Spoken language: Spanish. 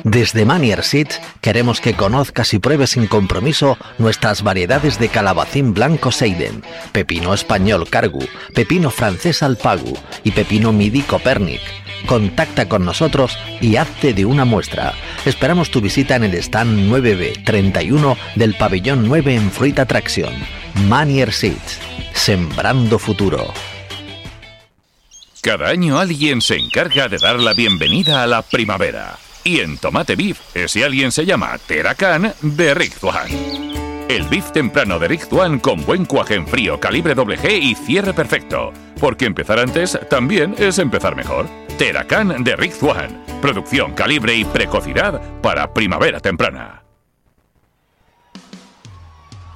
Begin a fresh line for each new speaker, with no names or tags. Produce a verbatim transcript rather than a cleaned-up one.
Desde Manier Seeds queremos que conozcas y pruebes sin compromiso nuestras variedades de calabacín blanco Seiden, pepino español Cargu, pepino francés Alpagu y pepino midi Copernic. Contacta con nosotros y hazte de una muestra. Esperamos tu visita en el stand nueve B treinta y uno del pabellón nueve en Fruit Attraction. Manier Seeds, sembrando futuro.
Cada año alguien se encarga de dar la bienvenida a la primavera. Y en Tomate Beef, ese alguien se llama Teracan de Rick Zwan. El beef temprano de Rick Zwan con buen cuaje en frío, calibre doble G y cierre perfecto. Porque empezar antes también es empezar mejor. Teracan de Rick Zwan. Producción, calibre y precocidad para primavera temprana.